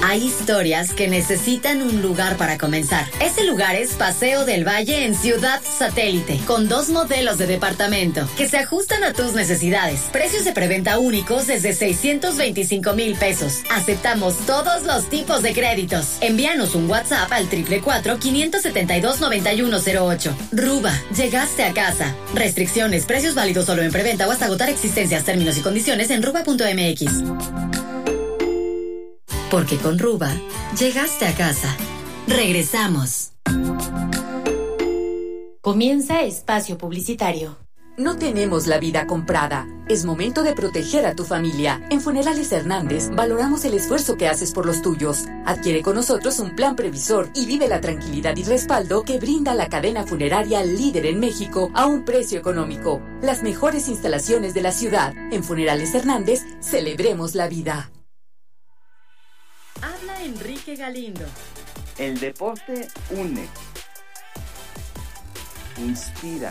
Hay historias que necesitan un lugar para comenzar. Ese lugar es Paseo del Valle en Ciudad Satélite, con 2 modelos de departamento que se ajustan a tus necesidades. Precios de preventa únicos desde 625,000 pesos. Aceptamos todos los tipos de créditos. Envíanos un WhatsApp al 444-572-9108. Ruba, llegaste a casa. Restricciones, precios válidos solo en preventa o hasta agotar existencias, términos y condiciones en ruba.mx. Porque con Ruba, llegaste a casa. Regresamos. Comienza espacio publicitario. No tenemos la vida comprada. Es momento de proteger a tu familia. En Funerales Hernández valoramos el esfuerzo que haces por los tuyos. Adquiere con nosotros un plan previsor y vive la tranquilidad y respaldo que brinda la cadena funeraria líder en México a un precio económico. Las mejores instalaciones de la ciudad. En Funerales Hernández, celebremos la vida. Habla Enrique Galindo. El deporte une, inspira,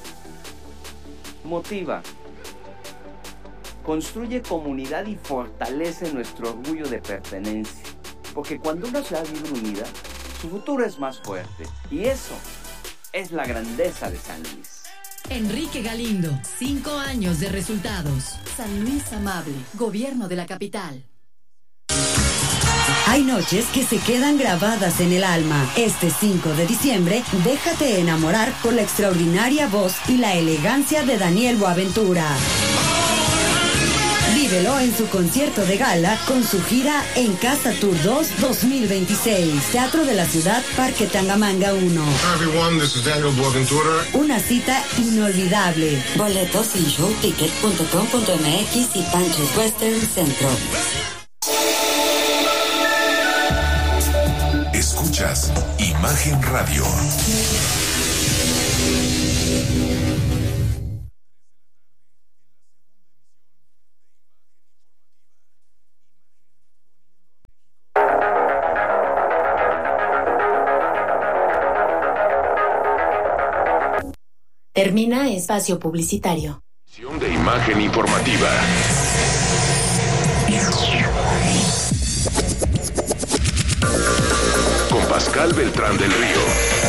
motiva, construye comunidad y fortalece nuestro orgullo de pertenencia. Porque cuando una ciudad vive unida, su futuro es más fuerte. Y eso es la grandeza de San Luis. Enrique Galindo, 5 años de resultados. San Luis Amable, Gobierno de la Capital. Hay noches que se quedan grabadas en el alma. Este 5 de diciembre, déjate enamorar por la extraordinaria voz y la elegancia de Daniel Boaventura. Vívelo en su concierto de gala con su gira En Casa Tour 2 2026. Teatro de la Ciudad, Parque Tangamanga 1. Hi everyone, this is Daniel Boaventura. Una cita inolvidable. Boletos en showticket.com.mx y Panchos Western Centro. Escuchas Imagen Radio. Termina espacio publicitario. De Imagen Informativa. Con Pascal Beltrán del Río.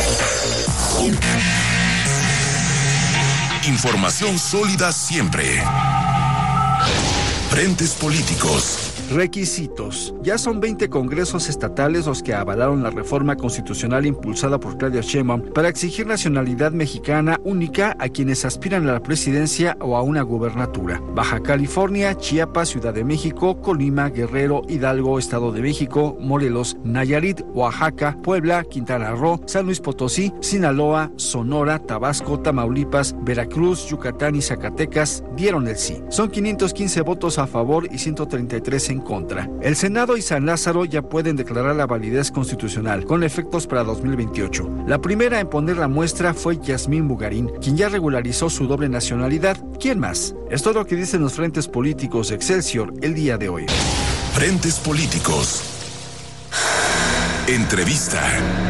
Información sólida siempre. Frentes políticos. Requisitos. Ya son 20 congresos estatales los que avalaron la reforma constitucional impulsada por Claudia Sheinbaum para exigir nacionalidad mexicana única a quienes aspiran a la presidencia o a una gubernatura. Baja California, Chiapas, Ciudad de México, Colima, Guerrero, Hidalgo, Estado de México, Morelos, Nayarit, Oaxaca, Puebla, Quintana Roo, San Luis Potosí, Sinaloa, Sonora, Tabasco, Tamaulipas, Veracruz, Yucatán y Zacatecas dieron el sí. Son 515 votos a favor y 133 en contra. El Senado y San Lázaro ya pueden declarar la validez constitucional, con efectos para 2028. La primera en poner la muestra fue Yasmín Bugarín, quien ya regularizó su doble nacionalidad. ¿Quién más? Es todo lo que dicen los frentes políticos de Excelsior el día de hoy. Frentes políticos. Entrevista.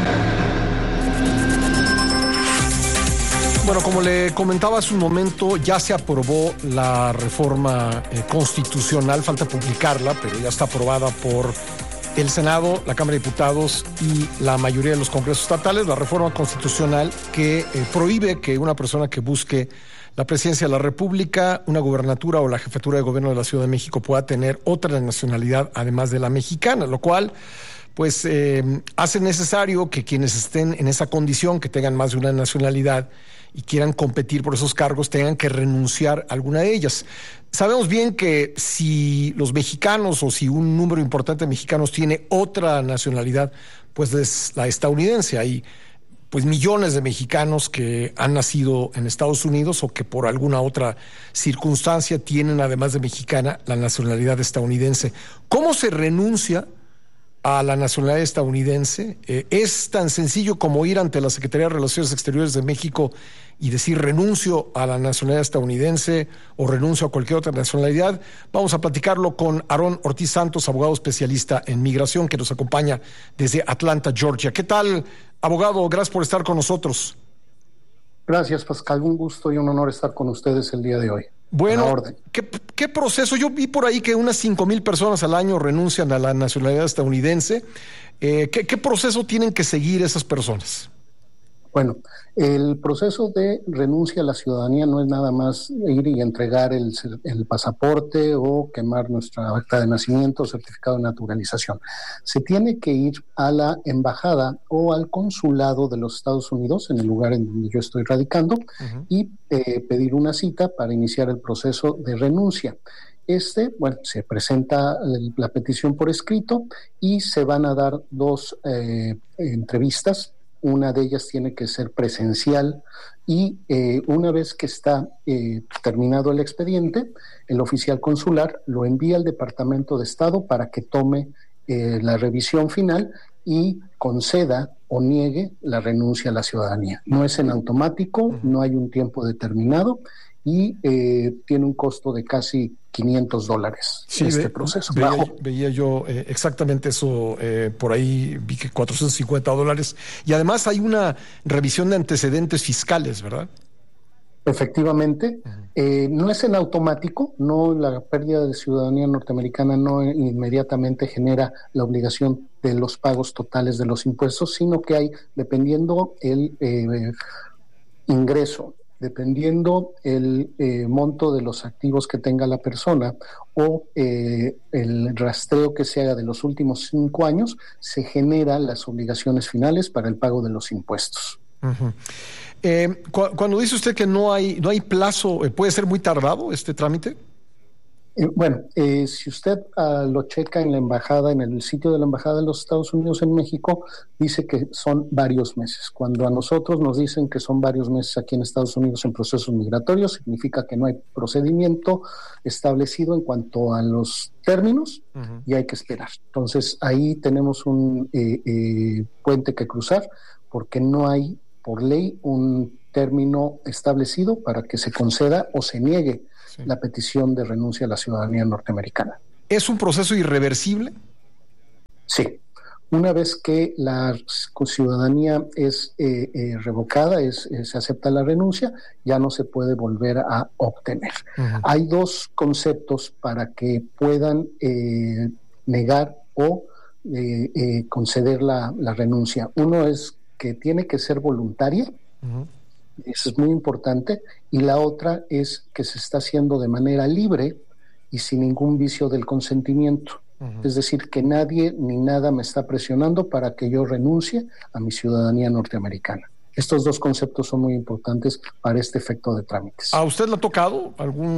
Bueno, como le comentaba hace un momento, ya se aprobó la reforma constitucional, falta publicarla, pero ya está aprobada por el Senado, la Cámara de Diputados y la mayoría de los congresos estatales, la reforma constitucional que prohíbe que una persona que busque la presidencia de la República, una gubernatura o la jefatura de gobierno de la Ciudad de México pueda tener otra nacionalidad además de la mexicana, lo cual pues hace necesario que quienes estén en esa condición, que tengan más de una nacionalidad y quieran competir por esos cargos, tengan que renunciar a alguna de ellas. Sabemos bien que si los mexicanos o si un número importante de mexicanos tiene otra nacionalidad, pues es la estadounidense. Hay pues millones de mexicanos que han nacido en Estados Unidos o que por alguna otra circunstancia tienen, además de mexicana, la nacionalidad estadounidense. ¿Cómo se renuncia a la nacionalidad estadounidense? ¿Es tan sencillo como ir ante la Secretaría de Relaciones Exteriores de México y decir renuncio a la nacionalidad estadounidense o renuncio a cualquier otra nacionalidad? Vamos a platicarlo con Aarón Ortiz Santos, abogado especialista en migración, que nos acompaña desde Atlanta, Georgia. ¿Qué tal, abogado? Gracias por estar con nosotros. Gracias, Pascal. Un gusto y un honor estar con ustedes el día de hoy. Bueno, ¿qué proceso? Yo vi por ahí que unas 5,000 personas al año renuncian a la nacionalidad estadounidense. ¿Qué proceso tienen que seguir esas personas? Bueno, el proceso de renuncia a la ciudadanía no es nada más ir y entregar el pasaporte o quemar nuestra acta de nacimiento o certificado de naturalización. Se tiene que ir a la embajada o al consulado de los Estados Unidos, en el lugar en donde yo estoy radicando, y pedir una cita para iniciar el proceso de renuncia. Se presenta la petición por escrito y se van a dar 2 entrevistas. Una de ellas tiene que ser presencial y una vez que está terminado el expediente, el oficial consular lo envía al Departamento de Estado para que tome la revisión final y conceda o niegue la renuncia a la ciudadanía. No es en automático, no hay un tiempo determinado y tiene un costo de casi $500 este proceso. Veía yo exactamente eso, por ahí vi que $450 y además hay una revisión de antecedentes fiscales, ¿verdad? Efectivamente, no es en automático, no, la pérdida de ciudadanía norteamericana no inmediatamente genera la obligación de los pagos totales de los impuestos, sino que hay, dependiendo el ingreso, dependiendo el monto de los activos que tenga la persona o el rastreo que se haga de los últimos 5 años, se generan las obligaciones finales para el pago de los impuestos. Cuando dice usted que no hay plazo, ¿puede ser muy tardado este trámite? Si usted lo checa en la embajada, en el sitio de la embajada de los Estados Unidos en México, dice que son varios meses. Cuando a nosotros nos dicen que son varios meses aquí en Estados Unidos en procesos migratorios, significa que no hay procedimiento establecido en cuanto a los términos y hay que esperar. Entonces ahí tenemos un puente que cruzar porque no hay por ley un término establecido para que se conceda o se niegue la petición de renuncia a la ciudadanía norteamericana. ¿Es un proceso irreversible? Sí. Una vez que la ciudadanía es revocada, se acepta la renuncia, ya no se puede volver a obtener. Hay 2 conceptos para que puedan negar o conceder la renuncia. Uno es que tiene que ser voluntaria. Eso es muy importante. Y la otra es que se está haciendo de manera libre y sin ningún vicio del consentimiento. Es decir, que nadie ni nada me está presionando para que yo renuncie a mi ciudadanía norteamericana. Estos 2 conceptos son muy importantes para este efecto de trámites. ¿A usted le ha tocado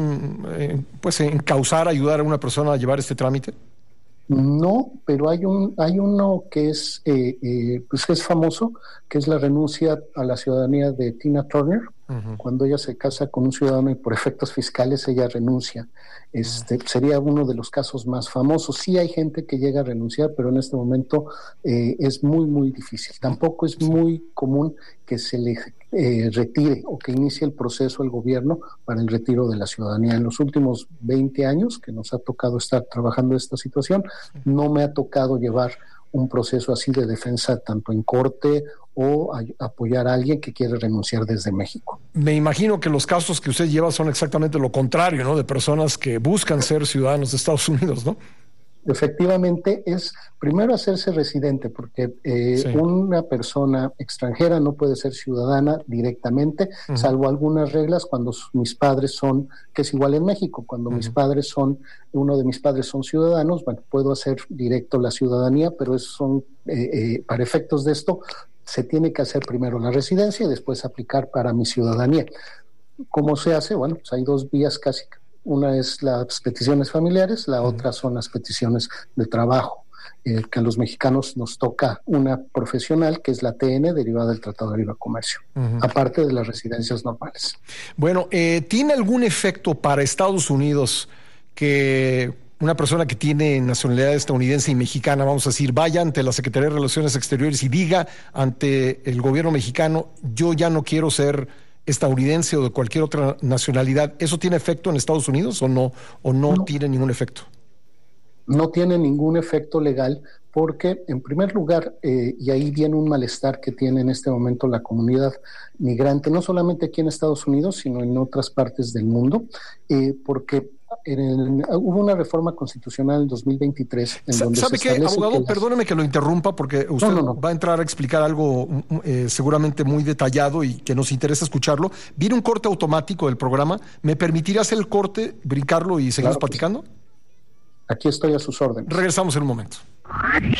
encauzar, ayudar a una persona a llevar este trámite? No, pero hay uno que es que es famoso, que es la renuncia a la ciudadanía de Tina Turner. Cuando ella se casa con un ciudadano y por efectos fiscales ella renuncia. Sería uno de los casos más famosos. Sí hay gente que llega a renunciar, pero en este momento es muy, muy difícil. Tampoco es muy común que se le retire o que inicie el proceso al gobierno para el retiro de la ciudadanía. En los últimos 20 años que nos ha tocado estar trabajando esta situación, no me ha tocado llevar un proceso así de defensa tanto en corte o apoyar a alguien que quiere renunciar desde México. Me imagino que los casos que usted lleva son exactamente lo contrario, ¿no? De personas que buscan ser ciudadanos de Estados Unidos, ¿no? Efectivamente, es primero hacerse residente, porque una persona extranjera no puede ser ciudadana directamente, salvo algunas reglas cuando mis padres son, que es igual en México, cuando uno de mis padres son ciudadanos, bueno, puedo hacer directo la ciudadanía, pero para efectos de esto, se tiene que hacer primero la residencia y después aplicar para mi ciudadanía. ¿Cómo se hace? Bueno, pues hay 2 vías casi. Una es las peticiones familiares, la otra son las peticiones de trabajo, que a los mexicanos nos toca una profesional que es la TN, derivada del Tratado de Libre Comercio, aparte de las residencias normales. Bueno, ¿tiene algún efecto para Estados Unidos que una persona que tiene nacionalidad estadounidense y mexicana, vamos a decir, vaya ante la Secretaría de Relaciones Exteriores y diga ante el gobierno mexicano, yo ya no quiero ser estadounidense o de cualquier otra nacionalidad? ¿Eso tiene efecto en Estados Unidos o no tiene ningún efecto? no tiene ningún efecto legal porque, en primer lugar, y ahí viene un malestar que tiene en este momento la comunidad migrante, no solamente aquí en Estados Unidos, sino en otras partes del mundo, porque hubo una reforma constitucional en 2023 en donde ¿sabe se qué, establece abogado? que Perdóneme que lo interrumpa porque usted va a entrar a explicar algo seguramente muy detallado y que nos interesa escucharlo. Viene un corte automático del programa. ¿Me permitirá hacer el corte, brincarlo y seguimos platicando? Aquí estoy a sus órdenes. Regresamos en un momento.